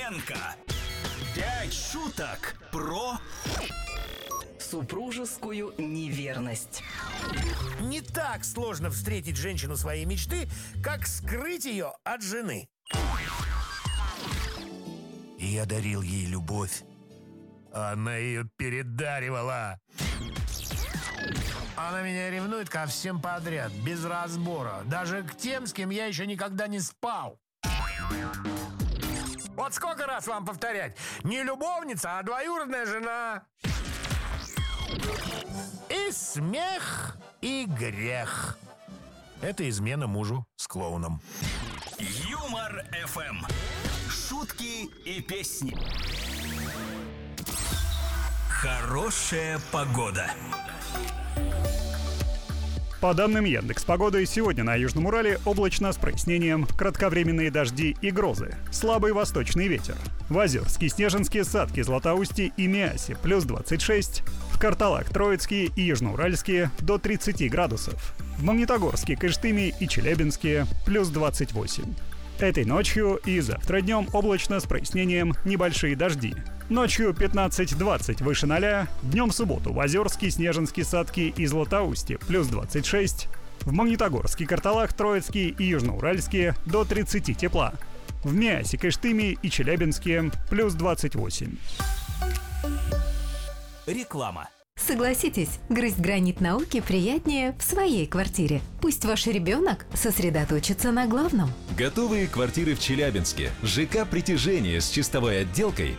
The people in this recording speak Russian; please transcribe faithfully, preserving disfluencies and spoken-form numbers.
Фоменко. Пять шуток про супружескую неверность. Не так сложно встретить женщину своей мечты, как скрыть ее от жены. Я дарил ей любовь, а она ее передаривала. Она меня ревнует ко всем подряд, без разбора. Даже к тем, с кем я еще никогда не спал. Вот сколько раз вам повторять? Не любовница, а двоюродная жена. И смех, и грех. Это измена мужу с клоуном. Юмор эф эм. Шутки и песни. Хорошая погода. По данным Яндекс.Погоды, сегодня на Южном Урале облачно с прояснением, кратковременные дожди и грозы, слабый восточный ветер. В Озерске, Снежинске, Садке, Златоусте и Миасе плюс двадцать шесть, в Карталах, Троицкие и Южноуральске до тридцати градусов, в Магнитогорске, Кыштыме и Челябинске плюс двадцать восемь. Этой ночью и завтра днем облачно с прояснением, небольшие дожди. Ночью пятнадцать-двадцать выше ноля, днем в субботу в Озерске, Снежинске, Садке и Златоусте плюс двадцать шесть, в Магнитогорске, Карталах, Троицкие и Южноуральске до тридцати тепла, в Миасе, Кыштыме и Челябинске плюс двадцать восемь. Реклама. Согласитесь, грызть гранит науки приятнее в своей квартире. Пусть ваш ребенок сосредоточится на главном. Готовые квартиры в Челябинске. ЖК «Притяжение» с чистовой отделкой